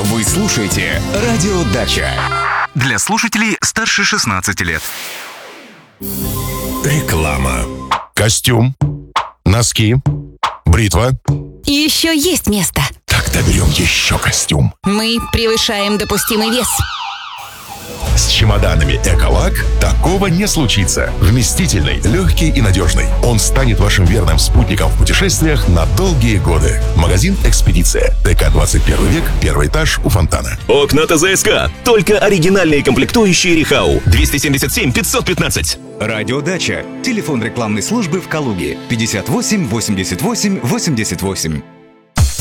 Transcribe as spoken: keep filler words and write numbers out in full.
Вы слушаете «Радио Дача». Для слушателей старше шестнадцати лет. Реклама. Костюм, носки, бритва. И еще есть место. Тогда берем еще костюм. Мы превышаем допустимый вес. С чемоданами «Эколак» такого не случится. Вместительный, легкий и надежный. Он станет вашим верным спутником в путешествиях на долгие годы. Магазин «Экспедиция». ТК двадцать первый век, первый этаж у фонтана. Окна ТЗСК. Только оригинальные комплектующие Рихау. двести семьдесят семь пятьсот пятнадцать. «Радио Дача». Телефон рекламной службы в Калуге. пятьдесят восемь восемьдесят восемь восемьдесят восемь.